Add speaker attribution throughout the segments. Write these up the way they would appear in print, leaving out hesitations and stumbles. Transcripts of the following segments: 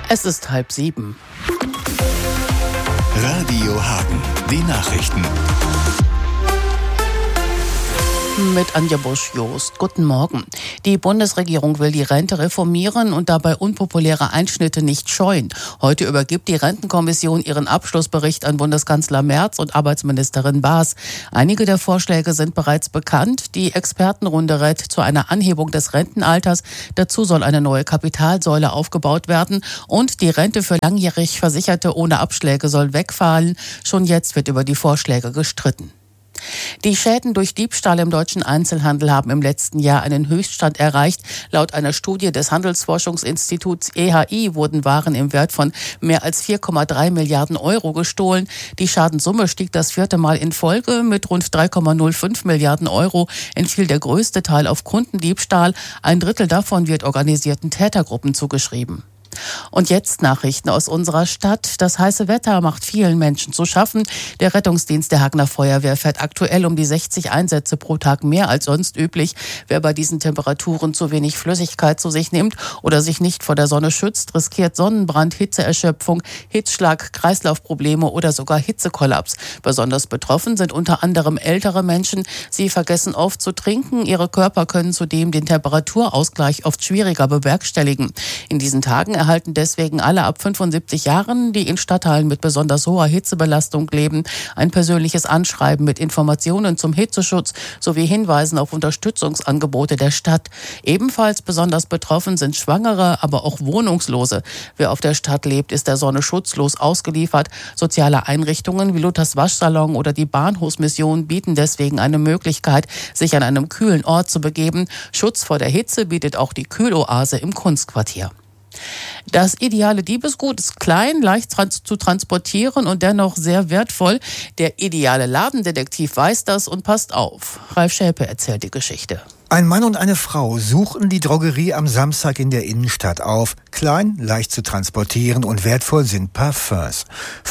Speaker 1: Es ist 6:30.
Speaker 2: Radio Hagen, die Nachrichten.
Speaker 1: Mit Anja Busch-Jost. Guten Morgen. Die Bundesregierung will die Rente reformieren und dabei unpopuläre Einschnitte nicht scheuen. Heute übergibt die Rentenkommission ihren Abschlussbericht an Bundeskanzler Merz und Arbeitsministerin Baas. Einige der Vorschläge sind bereits bekannt. Die Expertenrunde rät zu einer Anhebung des Rentenalters. Dazu soll eine neue Kapitalsäule aufgebaut werden und die Rente für langjährig Versicherte ohne Abschläge soll wegfallen. Schon jetzt wird über die Vorschläge gestritten. Die Schäden durch Diebstahl im deutschen Einzelhandel haben im letzten Jahr einen Höchststand erreicht. Laut einer Studie des Handelsforschungsinstituts EHI wurden Waren im Wert von mehr als 4,3 Milliarden Euro gestohlen. Die Schadenssumme stieg das 4. Mal in Folge. Mit rund 3,05 Milliarden Euro entfiel der größte Teil auf Kundendiebstahl. Ein Drittel davon wird organisierten Tätergruppen zugeschrieben. Und jetzt Nachrichten aus unserer Stadt. Das heiße Wetter macht vielen Menschen zu schaffen. Der Rettungsdienst der Hagener Feuerwehr fährt aktuell um die 60 Einsätze pro Tag mehr als sonst üblich. Wer bei diesen Temperaturen zu wenig Flüssigkeit zu sich nimmt oder sich nicht vor der Sonne schützt, riskiert Sonnenbrand, Hitzeerschöpfung, Hitzschlag, Kreislaufprobleme oder sogar Hitzekollaps. Besonders betroffen sind unter anderem ältere Menschen. Sie vergessen oft zu trinken. Ihre Körper können zudem den Temperaturausgleich oft schwieriger bewerkstelligen. In diesen Tagen erhalten deswegen alle ab 75 Jahren, die in Stadtteilen mit besonders hoher Hitzebelastung leben, ein persönliches Anschreiben mit Informationen zum Hitzeschutz sowie Hinweisen auf Unterstützungsangebote der Stadt. Ebenfalls besonders betroffen sind Schwangere, aber auch Wohnungslose. Wer auf der Stadt lebt, ist der Sonne schutzlos ausgeliefert. Soziale Einrichtungen wie Luthers Waschsalon oder die Bahnhofsmission bieten deswegen eine Möglichkeit, sich an einem kühlen Ort zu begeben. Schutz vor der Hitze bietet auch die Kühloase im Kunstquartier. Das ideale Diebesgut ist klein, leicht zu transportieren und dennoch sehr wertvoll. Der ideale Ladendetektiv weiß das und passt auf. Ralf Schäpe erzählt die Geschichte.
Speaker 3: Ein Mann und eine Frau suchten die Drogerie am Samstag in der Innenstadt auf. Klein, leicht zu transportieren und wertvoll sind Parfums.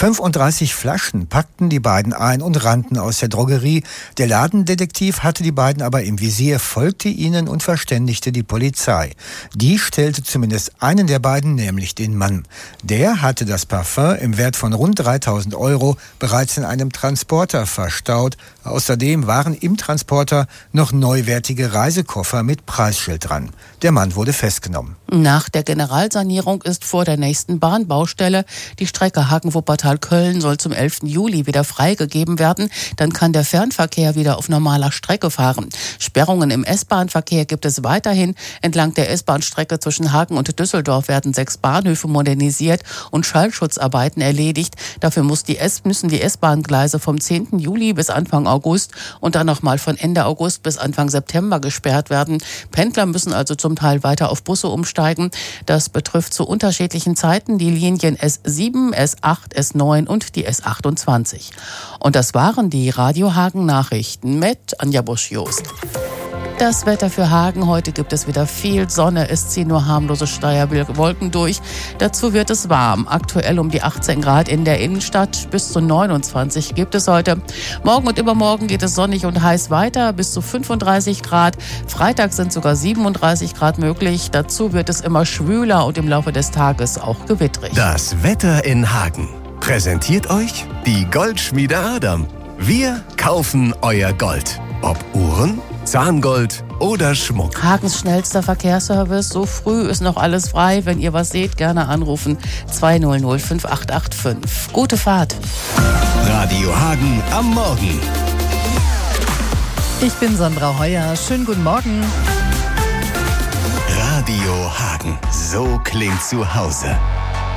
Speaker 3: 35 Flaschen packten die beiden ein und rannten aus der Drogerie. Der Ladendetektiv hatte die beiden aber im Visier, folgte ihnen und verständigte die Polizei. Die stellte zumindest einen der beiden, nämlich den Mann. Der hatte das Parfum im Wert von rund 3.000 Euro bereits in einem Transporter verstaut. Außerdem waren im Transporter noch neuwertige Reisekoffer mit Preisschild dran. Der Mann wurde festgenommen.
Speaker 1: Nach der Generalsanierung ist vor der nächsten Bahnbaustelle die Strecke Hagen-Wuppertal-Köln soll zum 11. Juli wieder freigegeben werden. Dann kann der Fernverkehr wieder auf normaler Strecke fahren. Sperrungen im S-Bahn-Verkehr gibt es weiterhin. Entlang der S-Bahn-Strecke zwischen Hagen und Düsseldorf werden 6 Bahnhöfe modernisiert und Schallschutzarbeiten erledigt. Dafür müssen die S-Bahn-Gleise vom 10. Juli bis Anfang August und dann nochmal von Ende August bis Anfang September gesperrt werden. Pendler müssen also zum Teil weiter auf Busse umsteigen. Das betrifft zu unterschiedlichen Zeiten die Linien S7, S8, S9 und die S28. Und das waren die Radio Hagen Nachrichten mit Anja Busch-Jost. Das Wetter für Hagen. Heute gibt es wieder viel Sonne. Es ziehen nur harmlose Wolken durch. Dazu wird es warm. Aktuell um die 18 Grad in der Innenstadt. Bis zu 29 gibt es heute. Morgen und übermorgen geht es sonnig und heiß weiter. Bis zu 35 Grad. Freitag sind sogar 37 Grad möglich. Dazu wird es immer schwüler und im Laufe des Tages auch gewittrig.
Speaker 2: Das Wetter in Hagen präsentiert euch die Goldschmiede Adam. Wir kaufen euer Gold. Ob Uhren, Zahngold oder Schmuck.
Speaker 1: Hagens schnellster Verkehrsservice. So früh ist noch alles frei. Wenn ihr was seht, gerne anrufen. 200 5885. Gute Fahrt.
Speaker 2: Radio Hagen am Morgen.
Speaker 4: Ich bin Sandra Heuer. Schönen guten Morgen.
Speaker 2: Radio Hagen. So klingt zu Hause.